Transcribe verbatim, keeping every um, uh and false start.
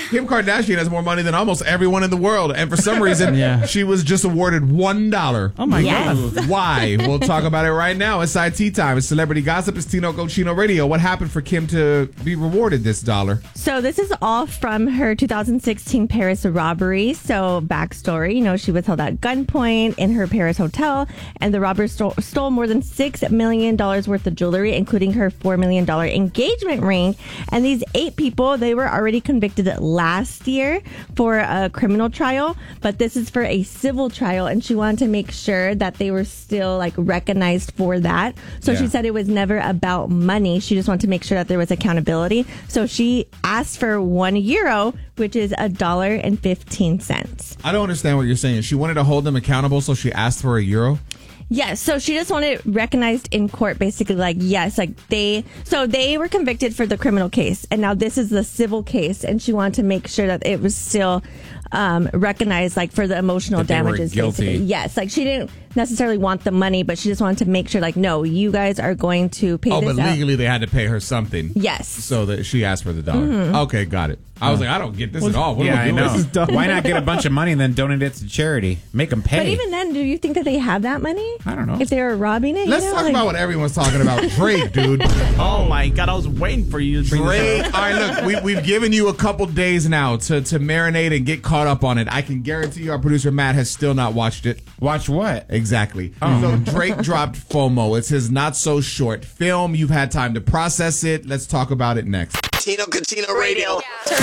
Kim Kardashian has more money than almost everyone in the world. And for some reason, yeah. she was just awarded one dollar. Oh, my yes. God. Why? We'll talk about it right now. It's I T time. It's Celebrity Gossip. It's Tino Cochino Radio. What happened for Kim to be rewarded this dollar? So this is all from her two thousand sixteen Paris robbery. So backstory, you know, she was held at gunpoint in her Paris hotel, and the robbers stole, stole more than six million dollars worth of jewelry, including her four million dollars engagement ring. And these eight people, they were already convicted last year for a criminal trial, but this is for a civil trial, and she wanted to make sure that they were still like recognized for that. So yeah. she said it was never about money. She just wanted to make sure that there was accountability. So she asked for one euro, which is a dollar and fifteen cents. I don't understand what you're saying. She wanted to hold them accountable, so she asked for a euro? Yes, so she just wanted it recognized in court, basically, like, yes, like they, so they were convicted for the criminal case, and now this is the civil case, and she wanted to make sure that it was still um, recognized, like, for the emotional that they damages, were guilty. basically. Yes, like, she didn't necessarily want the money, but she just wanted to make sure, like, no, you guys are going to pay oh, this Oh, but legally out. they had to pay her something. Yes. So that she asked for the dollar. Mm-hmm. Okay, got it. I was like, I don't get this well, at all. What yeah, I know. This is dumb. Why not get a bunch of money and then donate it to charity? Make them pay. But even then, do you think that they have that money? I don't know. If they were robbing it? Let's you know? talk like, about what everyone's talking about. Drake, dude. Oh, my God. I was waiting for you to bring Drake. this up. All right, look, we, we've given you a couple days now to, to marinate and get caught up on it. I can guarantee you our producer, Matt, has still not watched it. Watch what? Exactly. Oh. So Drake dropped FOMO. It's his not so short film. You've had time to process it. Let's talk about it next. Tino Cochino Radio. Turn